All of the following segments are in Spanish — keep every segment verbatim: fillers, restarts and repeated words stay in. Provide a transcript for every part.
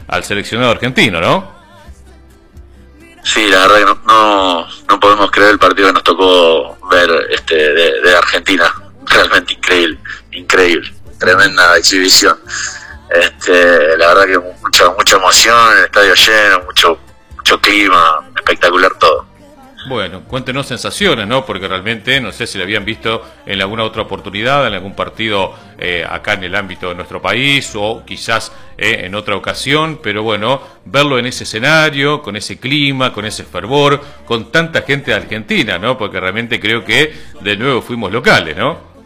al seleccionado argentino, ¿no? Sí, la verdad que no, no, no podemos creer el partido que nos tocó ver este de, de Argentina. Realmente increíble, increíble, tremenda exhibición. Este, la verdad que mucha, mucha emoción, el estadio lleno, mucho, mucho clima, espectacular todo. Bueno, cuéntenos sensaciones, ¿no? Porque realmente, no sé si lo habían visto en alguna otra oportunidad, en algún partido eh, acá en el ámbito de nuestro país, o quizás eh, en otra ocasión, pero bueno, verlo en ese escenario, con ese clima, con ese fervor, con tanta gente de Argentina, ¿no? Porque realmente creo que de nuevo fuimos locales, ¿no?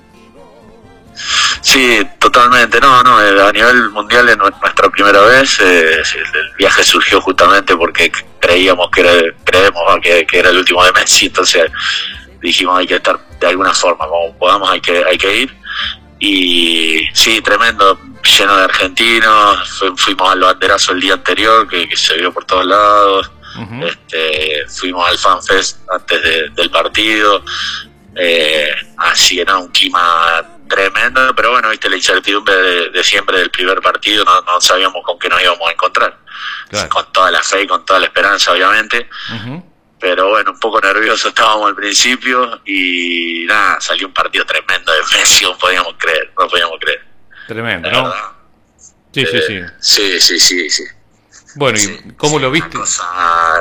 Sí, totalmente, no, no, a nivel mundial es nuestra primera vez, eh, el viaje surgió justamente porque creíamos que era, creemos que, que era el último de Messi, entonces dijimos hay que estar de alguna forma, como podamos hay que, hay que ir, y sí, tremendo, lleno de argentinos, fu, fuimos al banderazo el día anterior, que, que se vio por todos lados, uh-huh. este, fuimos al FanFest antes de, del partido, eh, así que no, un clima tremendo, pero bueno, viste la incertidumbre de, de siempre del primer partido, no, no sabíamos con qué nos íbamos a encontrar, claro. Con toda la fe y con toda la esperanza, obviamente, uh-huh. Pero bueno, un poco nerviosos estábamos al principio y nada, salió un partido tremendo de Messi, no podíamos creer, no podíamos creer. Tremendo, ¿no? Sí, eh, sí, sí. Sí, sí, sí, sí. Bueno, ¿y sí, cómo sí, lo viste? Cosa...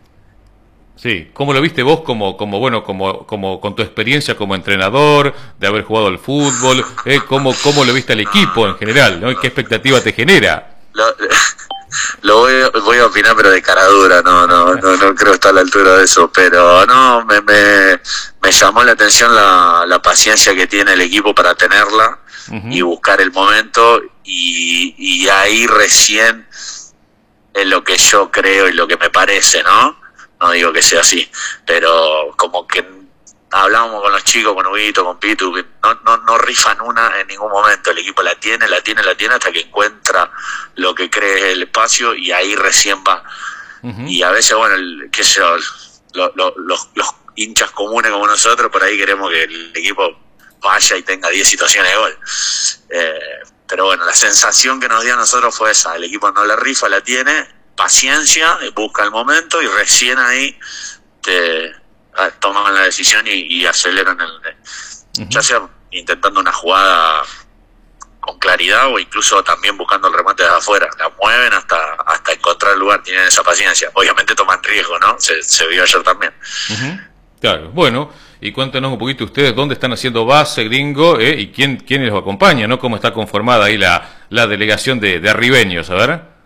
Sí, ¿cómo lo viste vos como, como bueno, como, como con tu experiencia como entrenador, de haber jugado al fútbol, eh, cómo, cómo lo viste al equipo en general, ¿no? ¿Y qué expectativa te genera? Lo, lo voy, voy a opinar, pero de cara dura, no, no, no, no creo estar a la altura de eso, pero no, me, me, me llamó la atención la, la paciencia que tiene el equipo para tenerla, uh-huh. Y buscar el momento, y, y ahí recién es lo que yo creo y lo que me parece, ¿no? No digo que sea así, pero como que hablamos con los chicos, con Huguito, con Pitu, que no, no, no rifan una en ningún momento, el equipo la tiene, la tiene, la tiene hasta que encuentra lo que cree es el espacio y ahí recién va. Uh-huh. Y a veces, bueno, el, qué sé yo, lo, lo, los, los hinchas comunes como nosotros, por ahí queremos que el equipo vaya y tenga diez situaciones de gol. Eh, pero bueno, la sensación que nos dio a nosotros fue esa, el equipo no la rifa, la tiene, paciencia, busca el momento y recién ahí te toman la decisión y, y aceleran el, uh-huh. Ya sea intentando una jugada con claridad o incluso también buscando el remate desde afuera, la mueven hasta hasta encontrar el lugar, tienen esa paciencia, obviamente toman riesgo, ¿no? Se, se vio ayer también. Uh-huh. Claro, bueno, y cuéntenos un poquito ustedes dónde están haciendo base, gringo, eh, y quién quiénes los acompaña, ¿no? Cómo está conformada ahí la, la delegación de, de arribeños, a ver.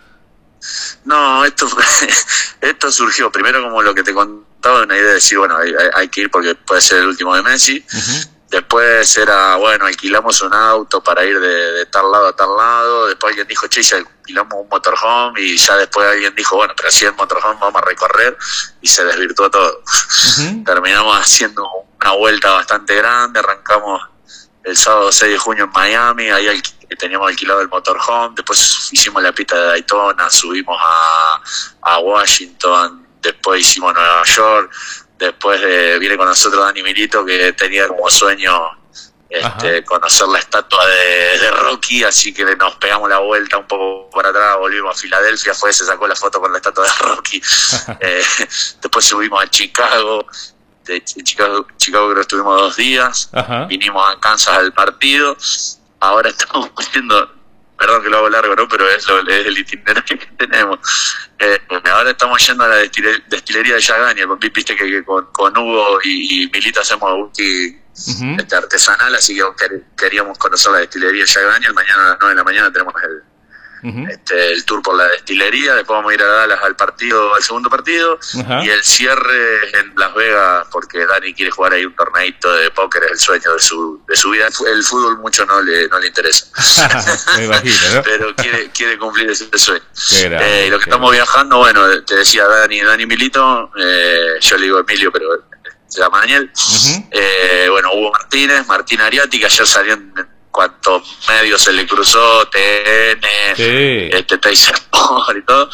No, esto esto surgió primero como lo que te contaba, una idea de decir, bueno, hay, hay que ir porque puede ser el último de Messi. Uh-huh. Después era, bueno, alquilamos un auto para ir de, de tal lado a tal lado. Después alguien dijo, che, ya alquilamos un motorhome. Y ya después alguien dijo, bueno, pero si el motorhome vamos a recorrer. Y se desvirtuó todo. Uh-huh. Terminamos haciendo una vuelta bastante grande. Arrancamos el sábado seis de junio en Miami, ahí alqu- teníamos alquilado el motorhome, después hicimos la pista de Daytona, subimos a, a Washington, después hicimos Nueva York, después de, viene con nosotros Dani Milito, que tenía como sueño este, conocer la estatua de, de Rocky, así que nos pegamos la vuelta un poco para atrás, volvimos a Filadelfia, fue, se sacó la foto con la estatua de Rocky, eh, después subimos a Chicago, de Chicago, Chicago creo que estuvimos dos días, ajá. Vinimos a Kansas al partido, ahora estamos haciendo, perdón que lo hago largo, ¿no? Pero es, lo, es el itinerario que tenemos. Eh, ahora estamos yendo a la destilería, destilería de Jack Daniel, viste que, que con, con Hugo y, y Milito hacemos whisky uh-huh. este, artesanal, así que queríamos conocer la destilería de Jack Daniel, mañana a las nueve de la mañana tenemos el Uh-huh. Este, el tour por la destilería, después vamos a ir a Dallas al partido, al segundo partido, uh-huh. Y el cierre en Las Vegas, porque Dani quiere jugar ahí un torneito de póker, es el sueño de su de su vida. El fútbol mucho no le no le interesa. Me imagino, ¿no? Pero quiere quiere cumplir ese sueño. Grande, eh, y lo que estamos grande. viajando, bueno, te decía Dani, Dani Milito, eh, yo le digo Emilio, pero se llama Daniel. Uh-huh. eh, bueno, Hugo Martínez, Martín Ariati, que ayer salió en cuantos medios se le cruzó, T N, sí. este Tyson y todo,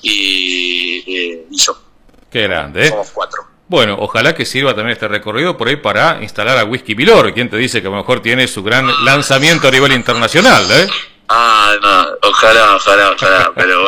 y, y, y yo. Qué grande, ¿eh? Somos cuatro. Bueno, ojalá que sirva también este recorrido por ahí para instalar a Whisky Milor, quien te dice que a lo mejor tiene su gran lanzamiento a nivel internacional, ¿eh? Ah, no, ojalá, ojalá, ojalá, pero bueno.